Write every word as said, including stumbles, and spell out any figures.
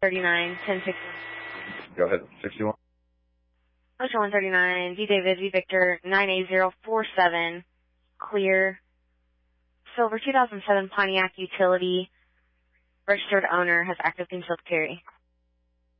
thirty-nine, ten sixty-one. Go ahead, sixty-one. Ocean one thirty-nine, V David, V Victor, nine eight zero four seven, clear. Silver two thousand seven Pontiac utility, registered owner, has active concealed carry.